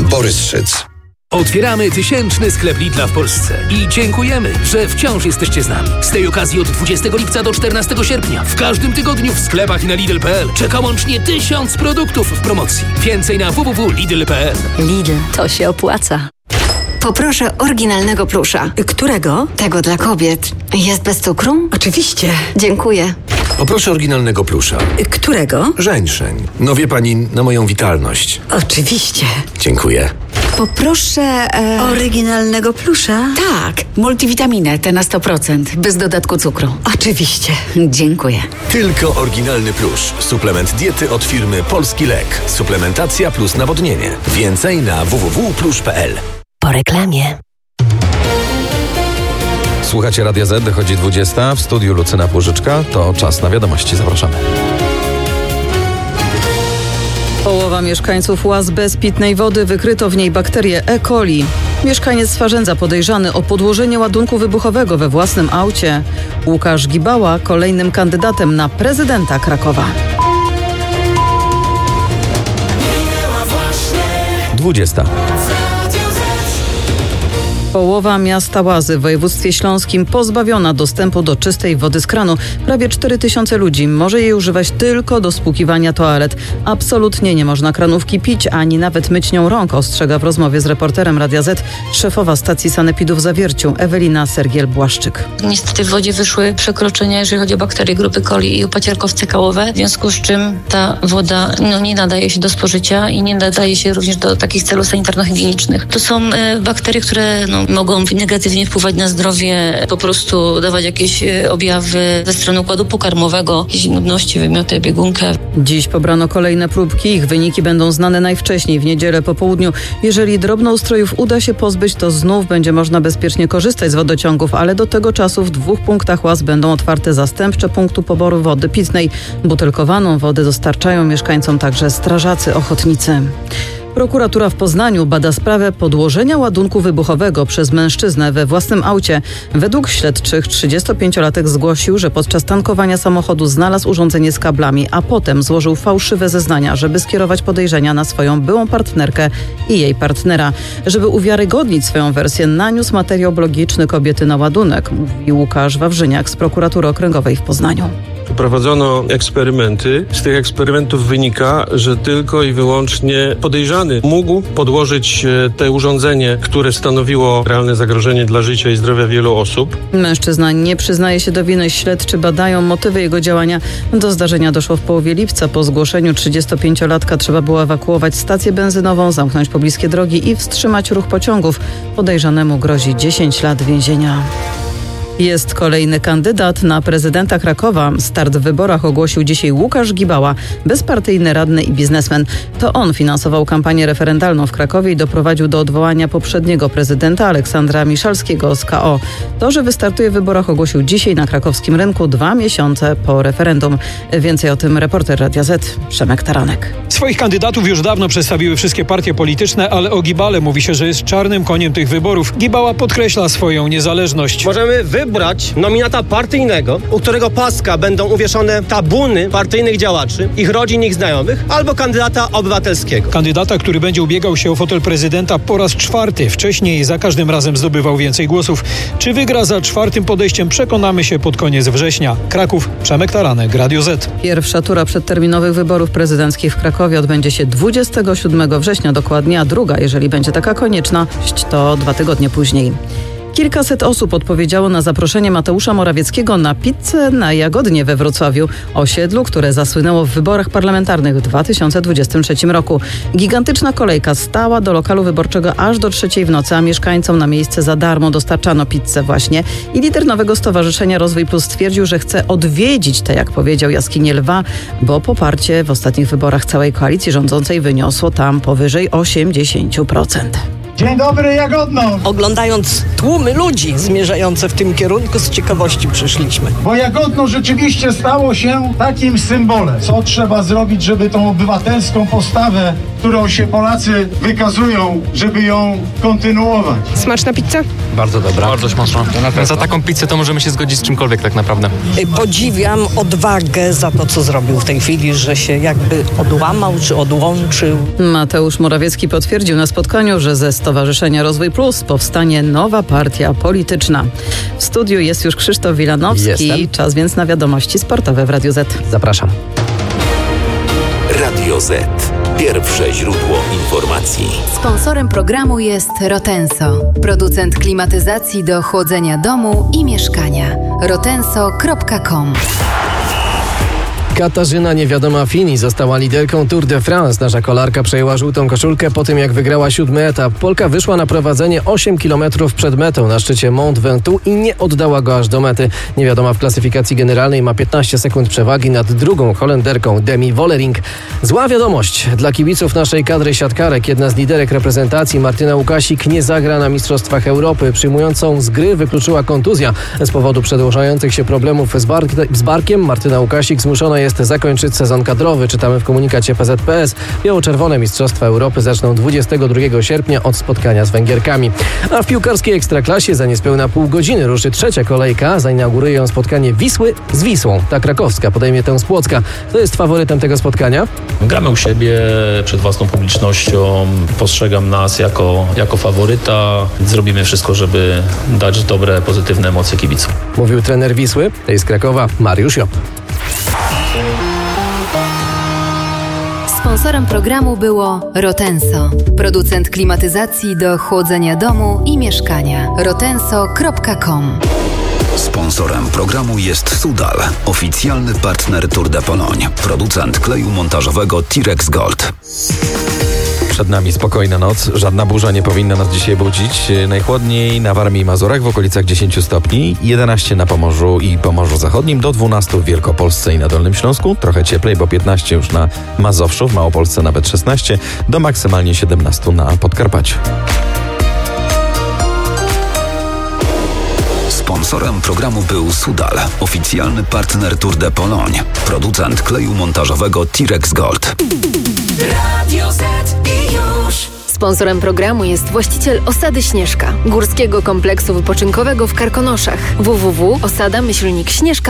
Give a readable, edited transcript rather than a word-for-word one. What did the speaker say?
Borys Szyc. Otwieramy 1000. sklep Lidla w Polsce i dziękujemy, że wciąż jesteście z nami. Z tej okazji od 20 lipca do 14 sierpnia w każdym tygodniu w sklepach i na Lidl.pl czeka łącznie 1000 produktów w promocji. Więcej na www.lidl.pl. Lidl, to się opłaca. Poproszę oryginalnego plusza. Którego? Tego dla kobiet. Jest bez cukru? Oczywiście. Dziękuję. Poproszę oryginalnego plusza. Którego? Żeńszeń. No wie pani, na moją witalność. Oczywiście. Dziękuję. Poproszę oryginalnego plusza. Tak, multivitaminę, te na 100%, bez dodatku cukru. Oczywiście. Dziękuję. Tylko oryginalny plusz. Suplement diety od firmy Polski Lek. Suplementacja plus nawodnienie. Więcej na www.plusz.pl. Po reklamie. Słuchacie Radia Z, dochodzi 20. W studiu Lucyna Płużyczka. To czas na wiadomości. Zapraszamy. Połowa mieszkańców łaz bez pitnej wody, wykryto w niej bakterię E. coli. Mieszkaniec Swarzędza podejrzany o podłożenie ładunku wybuchowego we własnym aucie. Łukasz Gibała kolejnym kandydatem na prezydenta Krakowa. 20. Połowa miasta Łazy w województwie śląskim pozbawiona dostępu do czystej wody z kranu. Prawie 4000 ludzi może jej używać tylko do spłukiwania toalet. Absolutnie nie można kranówki pić, ani nawet myć nią rąk, ostrzega w rozmowie z reporterem Radia Z szefowa stacji sanepidu w Zawierciu Ewelina Sergiel-Błaszczyk. Niestety w wodzie wyszły przekroczenia, jeżeli chodzi o bakterie grupy coli i opacierkowce kałowe, w związku z czym ta woda nie nadaje się do spożycia i nie nadaje się również do takich celów sanitarno-higienicznych. To są bakterie, które mogą negatywnie wpływać na zdrowie, po prostu dawać jakieś objawy ze strony układu pokarmowego, jakieś nudności, wymioty, biegunkę. Dziś pobrano kolejne próbki. Ich wyniki będą znane najwcześniej w niedzielę po południu. Jeżeli drobnoustrojów uda się pozbyć, to znów będzie można bezpiecznie korzystać z wodociągów, ale do tego czasu w 2 punktach łaz będą otwarte zastępcze punktu poboru wody pitnej. Butelkowaną wodę dostarczają mieszkańcom także strażacy ochotnicy. Prokuratura w Poznaniu bada sprawę podłożenia ładunku wybuchowego przez mężczyznę we własnym aucie. Według śledczych 35-latek zgłosił, że podczas tankowania samochodu znalazł urządzenie z kablami, a potem złożył fałszywe zeznania, żeby skierować podejrzenia na swoją byłą partnerkę i jej partnera. Żeby uwiarygodnić swoją wersję, naniósł materiał biologiczny kobiety na ładunek, mówi Łukasz Wawrzyniak z Prokuratury Okręgowej w Poznaniu. Prowadzono eksperymenty. Z tych eksperymentów wynika, że tylko i wyłącznie podejrzany mógł podłożyć te urządzenie, które stanowiło realne zagrożenie dla życia i zdrowia wielu osób. Mężczyzna nie przyznaje się do winy. Śledczy badają motywy jego działania. Do zdarzenia doszło w połowie lipca. Po zgłoszeniu 35-latka trzeba było ewakuować stację benzynową, zamknąć pobliskie drogi i wstrzymać ruch pociągów. Podejrzanemu grozi 10 lat więzienia. Jest kolejny kandydat na prezydenta Krakowa. Start w wyborach ogłosił dzisiaj Łukasz Gibała, bezpartyjny radny i biznesmen. To on finansował kampanię referendalną w Krakowie i doprowadził do odwołania poprzedniego prezydenta Aleksandra Miszalskiego z KO. To, że wystartuje w wyborach, ogłosił dzisiaj na krakowskim rynku 2 miesiące po referendum. Więcej o tym reporter Radia Z Przemek Taranek. Swoich kandydatów już dawno przedstawiły wszystkie partie polityczne, ale o Gibale mówi się, że jest czarnym koniem tych wyborów. Gibała podkreśla swoją niezależność. Możemy wybrać nominata partyjnego, u którego paska będą uwieszone tabuny partyjnych działaczy, ich rodzin, ich znajomych, albo kandydata obywatelskiego. Kandydata, który będzie ubiegał się o fotel prezydenta po raz 4. Wcześniej za każdym razem zdobywał więcej głosów. Czy wygra za 4. podejściem, przekonamy się pod koniec września. Kraków, Przemek Taranek, Radio Z. Pierwsza tura przedterminowych wyborów prezydenckich w Krakowie odbędzie się 27 września dokładnie, a druga, jeżeli będzie taka konieczność, to 2 tygodnie później. Kilkaset osób odpowiedziało na zaproszenie Mateusza Morawieckiego na pizzę na Jagodnie we Wrocławiu, osiedlu, które zasłynęło w wyborach parlamentarnych w 2023 roku. Gigantyczna kolejka stała do lokalu wyborczego aż do 3 w nocy, a mieszkańcom na miejsce za darmo dostarczano pizzę właśnie. I lider nowego stowarzyszenia Rozwój Plus stwierdził, że chce odwiedzić te, jak powiedział, jaskinie lwa, bo poparcie w ostatnich wyborach całej koalicji rządzącej wyniosło tam powyżej 80%. Dzień dobry, Jagodno! Oglądając tłumy ludzi zmierzające w tym kierunku, z ciekawości przyszliśmy. Bo Jagodno rzeczywiście stało się takim symbolem. Co trzeba zrobić, żeby tą obywatelską postawę którą się Polacy wykazują, żeby ją kontynuować. Smaczna pizza? Bardzo dobra. Bardzo smaczna. Za taką pizzę to możemy się zgodzić z czymkolwiek tak naprawdę. Podziwiam odwagę za to, co zrobił w tej chwili, że się jakby odłamał czy odłączył. Mateusz Morawiecki potwierdził na spotkaniu, że ze Stowarzyszenia Rozwój Plus powstanie nowa partia polityczna. W studiu jest już Krzysztof Wilanowski. Jestem. Czas więc na wiadomości sportowe w Radiu Z. Zapraszam. Radio Z. Pierwsze źródło informacji. Sponsorem programu jest Rotenso, producent klimatyzacji do chłodzenia domu i mieszkania. rotenso.com. Katarzyna Niewiadoma-Fini została liderką Tour de France. Nasza kolarka przejęła żółtą koszulkę po tym, jak wygrała 7. etap. Polka wyszła na prowadzenie 8 km przed metą na szczycie Mont Ventoux i nie oddała go aż do mety. Niewiadoma w klasyfikacji generalnej ma 15 sekund przewagi nad drugą Holenderką Demi Vollering. Zła wiadomość dla kibiców naszej kadry siatkarek. Jedna z liderek reprezentacji, Martyna Łukasik, nie zagra na Mistrzostwach Europy. Przyjmującą z gry wykluczyła kontuzja. Z powodu przedłużających się problemów z barkiem Martyna Łukasik zmuszona jest zakończyć sezon kadrowy. Czytamy w komunikacie PZPS. Biało-czerwone Mistrzostwa Europy zaczną 22 sierpnia od spotkania z Węgierkami. A w piłkarskiej Ekstraklasie za niespełna pół godziny ruszy trzecia kolejka. Zainauguruje ją spotkanie Wisły z Wisłą. Ta krakowska podejmie tę z Płocka. Kto jest faworytem tego spotkania? Gramy u siebie, przed własną publicznością. Postrzegam nas jako faworyta. Zrobimy wszystko, żeby dać dobre, pozytywne emocje kibicom. Mówił trener Wisły, to jest Krakowa, Mariusz Job. Sponsorem programu było Rotenso, producent klimatyzacji do chłodzenia domu i mieszkania. rotenso.com. Sponsorem programu jest Sudal, oficjalny partner Tour de Pologne, producent kleju montażowego Tirex Gold. Przed nami spokojna noc, żadna burza nie powinna nas dzisiaj budzić. Najchłodniej na Warmii i Mazurach w okolicach 10 stopni, 11 na Pomorzu i Pomorzu Zachodnim, do 12 w Wielkopolsce i na Dolnym Śląsku. Trochę cieplej, bo 15 już na Mazowszu, w Małopolsce nawet 16, do maksymalnie 17 na Podkarpaciu. Sponsorem programu był Sudal, oficjalny partner Tour de Pologne, producent kleju montażowego Tirex Gold. Radio Z i już. Sponsorem programu jest właściciel Osady Śnieżka, górskiego kompleksu wypoczynkowego w Karkonoszach. www.osada-śnieżka